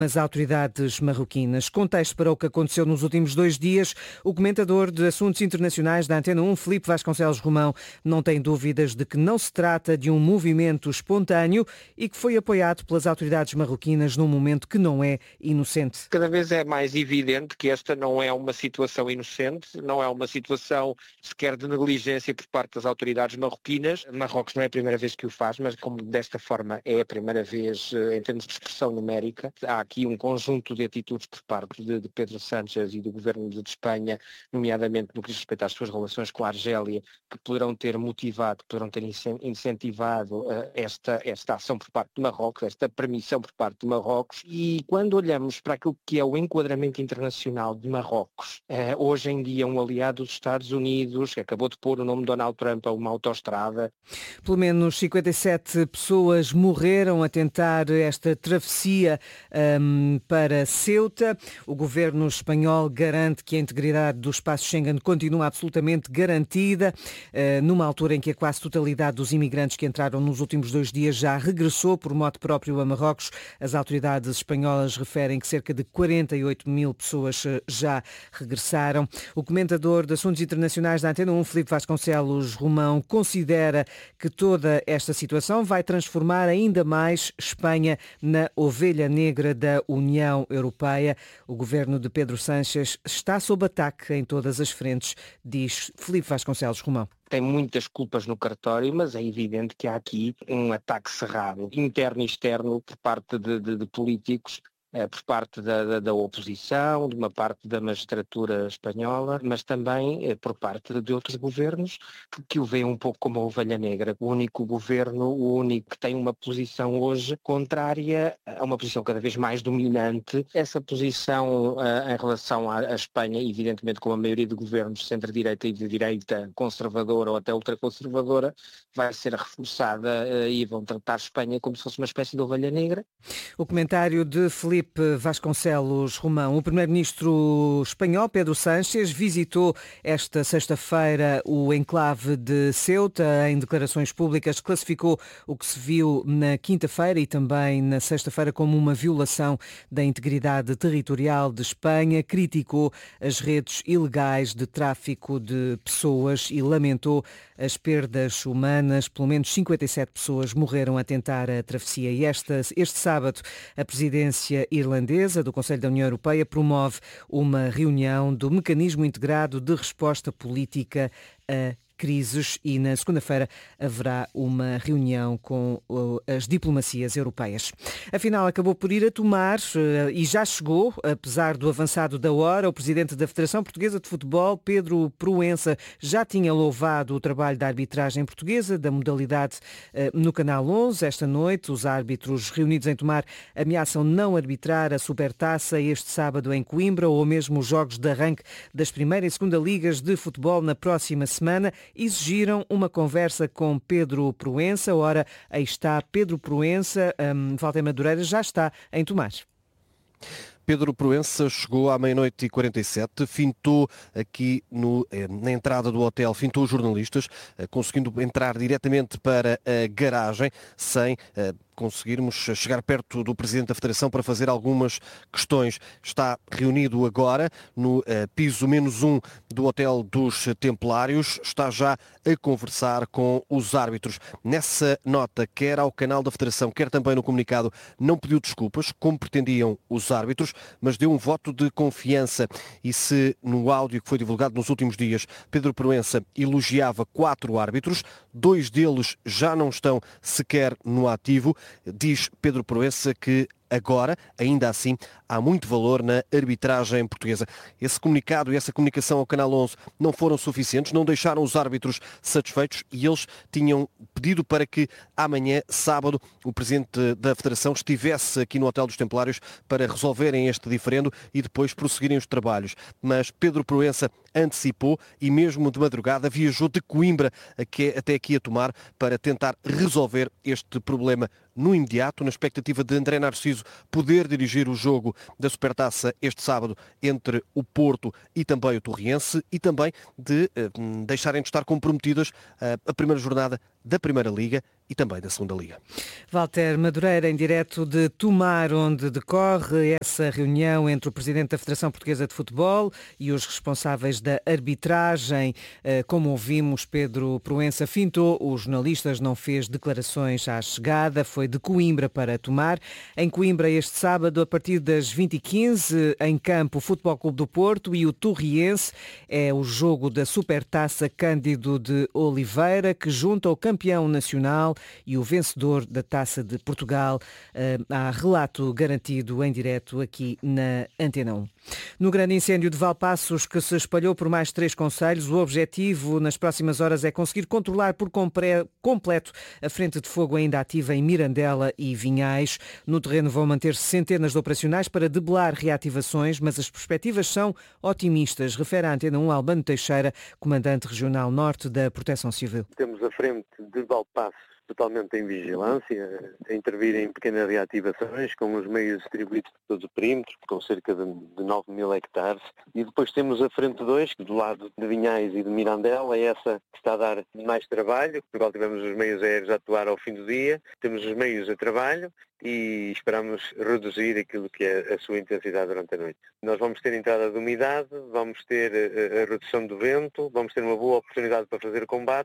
As autoridades marroquinas. Contexto para o que aconteceu nos últimos 2 dias. O comentador de assuntos internacionais da Antena 1, Filipe Vasconcelos Romão, não tem dúvidas de que não se trata de um movimento espontâneo e que foi apoiado pelas autoridades marroquinas num momento que não é inocente. Cada vez é mais evidente que esta não é uma situação inocente, não é uma situação sequer de negligência por parte das autoridades marroquinas. Marrocos não é a primeira vez que o faz, mas como desta forma é a primeira vez em termos de expressão numérica, há aqui um conjunto de atitudes por parte de Pedro Sánchez e do governo de Espanha, nomeadamente no que diz respeito às suas relações com a Argélia, que poderão ter motivado, poderão ter incentivado esta ação por parte de Marrocos, esta permissão por parte de Marrocos. E quando olhamos para aquilo que é o enquadramento internacional de Marrocos, hoje em dia um aliado dos Estados Unidos, que acabou de pôr o nome de Donald Trump a uma autoestrada. Pelo menos 57 pessoas morreram a tentar esta travessia para Ceuta. O governo espanhol garante que a integridade do espaço Schengen continua absolutamente garantida, numa altura em que a quase totalidade dos imigrantes que entraram nos últimos 2 dias já regressou por mote próprio a Marrocos. As autoridades espanholas referem que cerca de 48 mil pessoas já regressaram. O comentador de assuntos internacionais da Antena 1, Filipe Vasconcelos Romão, considera que toda esta situação vai transformar ainda mais Espanha na ovelha negra da União Europeia. O governo de Pedro Sánchez está sob ataque em todas as frentes, diz Filipe Vasconcelos Romão. Tem muitas culpas no cartório, mas é evidente que há aqui um ataque cerrado, interno e externo, por parte de políticos, por parte da oposição, de uma parte da magistratura espanhola, mas também por parte de outros governos que o veem um pouco como a ovelha negra. O único governo, o único que tem uma posição hoje contrária a uma posição cada vez mais dominante. Essa posição em relação à Espanha, evidentemente com a maioria de governos centro-direita e de direita conservadora ou até ultraconservadora, vai ser reforçada e vão tratar a Espanha como se fosse uma espécie de ovelha negra. O comentário de Filipe Vasconcelos Romão. O primeiro-ministro espanhol, Pedro Sánchez, visitou esta sexta-feira o enclave de Ceuta. Em declarações públicas, classificou o que se viu na quinta-feira e também na sexta-feira como uma violação da integridade territorial de Espanha. Criticou as redes ilegais de tráfico de pessoas e lamentou as perdas humanas. Pelo menos 57 pessoas morreram a tentar a travessia. E este sábado, a presidência irlandesa do Conselho da União Europeia promove uma reunião do Mecanismo Integrado de Resposta Política a crises e na segunda-feira haverá uma reunião com as diplomacias europeias. Afinal, acabou por ir a tomar e já chegou, apesar do avançado da hora, o presidente da Federação Portuguesa de Futebol, Pedro Proença, já tinha louvado o trabalho da arbitragem portuguesa, da modalidade no Canal 11. Esta noite, os árbitros reunidos em Tomar ameaçam não arbitrar a Supertaça este sábado em Coimbra ou mesmo os jogos de arranque das primeira e segunda ligas de futebol na próxima semana. Exigiram uma conversa com Pedro Proença. Ora, aí está Pedro Proença. Walter Madureira já está em Tomar. Pedro Proença chegou à 00:47, fintou aqui na entrada do hotel, fintou os jornalistas, conseguindo entrar diretamente para a garagem sem conseguirmos chegar perto do Presidente da Federação para fazer algumas questões. Está reunido agora no piso -1 do Hotel dos Templários, está já a conversar com os árbitros. Nessa nota, quer ao canal da Federação, quer também no comunicado, não pediu desculpas, como pretendiam os árbitros, mas deu um voto de confiança. E se no áudio que foi divulgado nos últimos dias, Pedro Proença elogiava 4 árbitros, 2 deles já não estão sequer no ativo, diz Pedro Proença que agora, ainda assim, há muito valor na arbitragem portuguesa. Esse comunicado e essa comunicação ao Canal 11 não foram suficientes, não deixaram os árbitros satisfeitos e eles tinham pedido para que amanhã, sábado, o Presidente da Federação estivesse aqui no Hotel dos Templários para resolverem este diferendo e depois prosseguirem os trabalhos. Mas Pedro Proença antecipou e mesmo de madrugada viajou de Coimbra até aqui a Tomar para tentar resolver este problema no imediato, na expectativa de André Narciso poder dirigir o jogo da Supertaça este sábado entre o Porto e também o Torriense e também de deixarem de estar comprometidas a primeira jornada da Primeira Liga e também da Segunda Liga. Walter Madureira, em direto de Tomar, onde decorre essa reunião entre o Presidente da Federação Portuguesa de Futebol e os responsáveis da arbitragem. Como ouvimos, Pedro Proença fintou os jornalistas, não fez declarações à chegada, foi de Coimbra para Tomar. Em Coimbra, este sábado, a partir das 20h15, em campo, o Futebol Clube do Porto e o Torriense. É o jogo da Supertaça Cândido de Oliveira, que junta o campeão nacional e o vencedor da Taça de Portugal. Há relato garantido em direto aqui na Antena 1. No grande incêndio de Valpaços, que se espalhou por mais 3 concelhos, o objetivo nas próximas horas é conseguir controlar por completo a frente de fogo ainda ativa em Mirandela e Vinhais. No terreno vão manter-se centenas de operacionais para debelar reativações, mas as perspectivas são otimistas, refere à Antena 1 Albano Teixeira, comandante regional norte da Proteção Civil. Temos a frente de Valpaços totalmente em vigilância, a intervir em pequenas reativações, com os meios distribuídos por todo o perímetro, com cerca de 9.000 hectares. E depois temos a frente 2, que do lado de Vinhais e de Mirandela, é essa que está a dar mais trabalho, no qual tivemos os meios aéreos a atuar ao fim do dia, temos os meios a trabalho e esperamos reduzir aquilo que é a sua intensidade durante a noite. Nós vamos ter entrada de umidade, vamos ter a redução do vento, vamos ter uma boa oportunidade para fazer combate.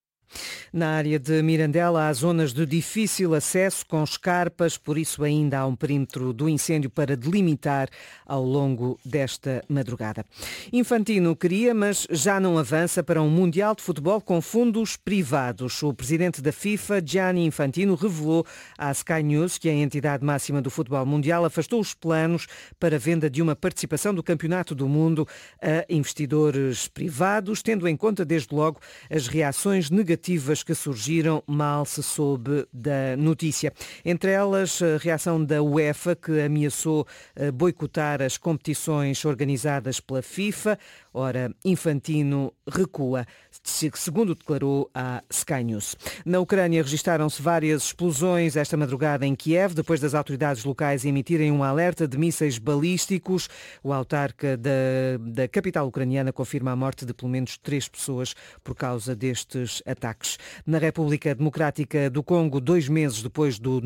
Na área de Mirandela há zonas de difícil acesso com escarpas, por isso ainda há um perímetro do incêndio para delimitar ao longo desta madrugada. Infantino queria, mas já não avança para um Mundial de Futebol com fundos privados. O presidente da FIFA, Gianni Infantino, revelou à Sky News que a entidade máxima do futebol mundial afastou os planos para a venda de uma participação do Campeonato do Mundo a investidores privados, tendo em conta desde logo as reações negativas que surgiram mal se soube da notícia. Entre elas, a reação da UEFA, que ameaçou boicotar as competições organizadas pela FIFA. Ora, Infantino recua, segundo declarou à Sky News. Na Ucrânia registaram-se várias explosões esta madrugada em Kiev, depois das autoridades locais emitirem um alerta de mísseis balísticos. O autarca da capital ucraniana confirma a morte de pelo menos 3 pessoas por causa destes ataques. Na República Democrática do Congo, 2 meses depois do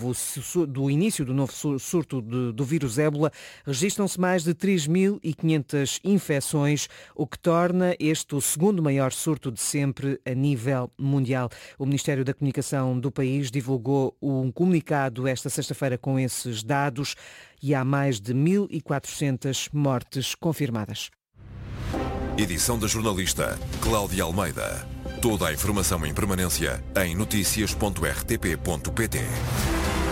início do novo surto do vírus ébola, registram-se mais de 3.500 infecções, o que torna este o segundo maior surto de sempre a nível mundial. O Ministério da Comunicação do país divulgou um comunicado esta sexta-feira com esses dados e há mais de 1.400 mortes confirmadas. Edição da jornalista Cláudia Almeida. Toda a informação em permanência em noticias.rtp.pt.